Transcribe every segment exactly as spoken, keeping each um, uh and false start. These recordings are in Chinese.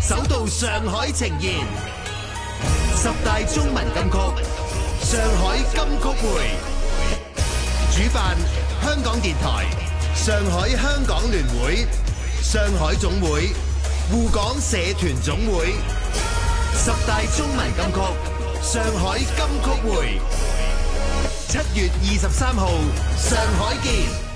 首度上海呈現十大中文金曲，上海金曲會，主辦香港電台、上海香港聯會、上海總會、滬港社團總會。十大中文金曲，上海金曲會，七月二十三號，上海見。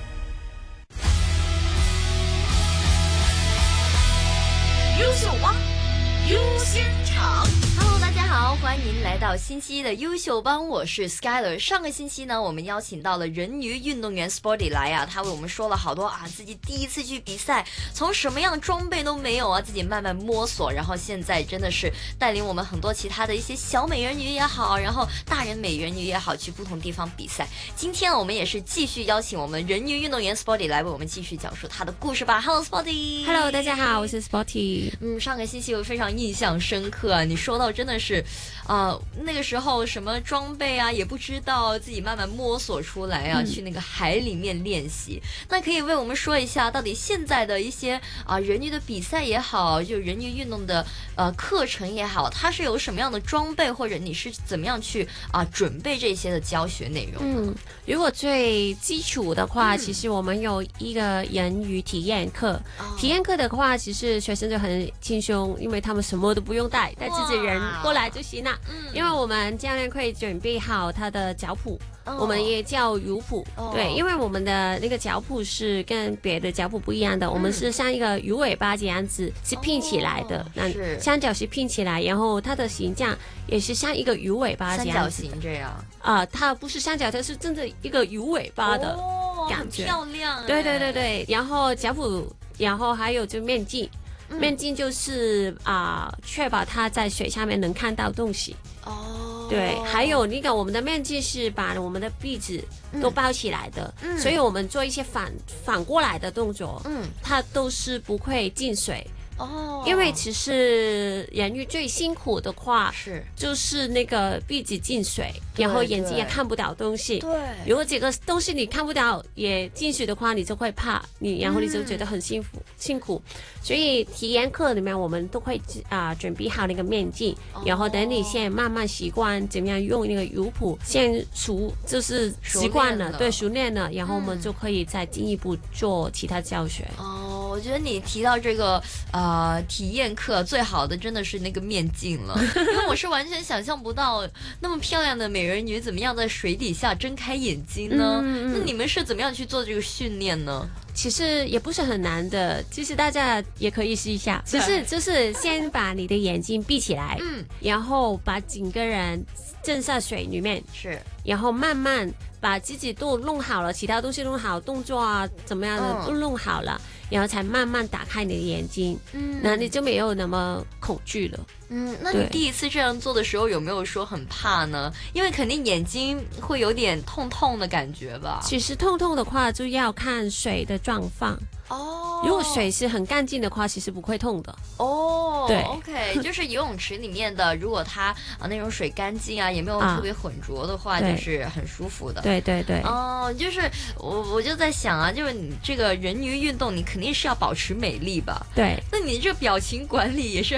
優秀幫優先場 ，Hello， 大家好，歡迎來到星期一的優秀幫，我是 Skyler。上個星期呢，我們邀請到了人魚運動員 Sporty 來啊，他為我們說了好多啊，自己第一次去比賽，從什麼樣的裝備都沒有啊，自己慢慢摸索，然後現在真的是帶領我們很多其他的一些小美人魚也好，然後大人美人魚也好，去不同地方比賽。今天我們也是繼續邀請我們人魚運動員 Sporty 來為我們繼續講述他的故事吧。Hello Sporty，Hello， 大家好，我是 Sporty。 嗯，上個星期我非常印象深刻啊，你說到真的是，呃，那個時候什麼裝備啊也不知道，自己慢慢摸索出來啊，嗯、去那個海裡面練習。那可以為我們說一下，到底現在的一些啊、呃、人魚的比賽也好，就人魚運動的呃課程也好，它是有什麼樣的裝備，或者你是怎麼樣去啊、呃、準備這些的教學內容？ 嗯，如果最基礎的話、嗯，其實我們有一個人魚體驗課。哦、體驗課的話，其實學生就很輕鬆，因為他們什麼都不用帶，帶自己人過來就行了。嗯，因為我們教練會準備好他的腳蹼。Oh. 我們也叫魚蹼，oh. 對，因為我們的那個腳蹼是跟別的腳蹼不一樣的，嗯、我們是像一個魚尾巴這樣子，是拼起來的，哦、那三角是拼起來，然後它的形狀也是像一個魚尾巴這樣子，三角形這樣啊、呃，它不是三角，它是真的一個魚尾巴的感覺，哦、很漂亮，對對對對，然後腳蹼，然後還有就面鏡。嗯、面鏡就是啊，確、呃、保它在水下面能看到東西。哦，對，還有那個我們的面鏡是把我們的鼻子都包起來的，嗯、所以我們做一些反反過來的動作，嗯，它都是不會進水。哦，因為其實人魚最辛苦的話是就是那個鼻子進水，然後眼睛也看不到東西。對，如果這個東西你看不到也進水的話，你就會怕你，然後你就覺得很辛苦、嗯、辛苦。所以體驗課裡面我們都會啊、呃、準備好那個面鏡、哦，然後等你先慢慢習慣怎麼樣用那個魚蹼，先熟就是習慣了，了，對，熟練了，然後我們就可以再進一步做其他教學。 哦，我覺得你提到這個呃，體驗課最好的真的是那個面鏡了，因為我是完全想象不到那麼漂亮的美人魚怎麼樣在水底下睜開眼睛呢？嗯、那你們是怎麼樣去做這個訓練呢？ 其實也不是很難的，其實大家也可以試一下，只是就是先把你的眼睛閉起來，嗯，然後把整個人浸下水裏面，是，然後慢慢把自己都弄好了，其他東西弄好，動作啊怎麼樣的都弄好了。嗯，然後才慢慢打開你的眼睛，嗯，那你就沒有那麼恐懼了。 嗯，那你第一次這樣做的時候有沒有說很怕呢？因為肯定眼睛會有點痛痛的感覺吧。 其實痛痛的話就要看水的狀況。哦，如果水是很乾淨的話，其實不會痛的。哦，對 ，OK， 就是游泳池裡面的，如果它啊那種水乾淨啊，也沒有特別渾濁的話，啊，就是很舒服的。 對對對。 哦，就是我我就在想啊，就是你這個人魚運動，你肯定是要保持美麗吧？ 對。 那你這個表情管理也是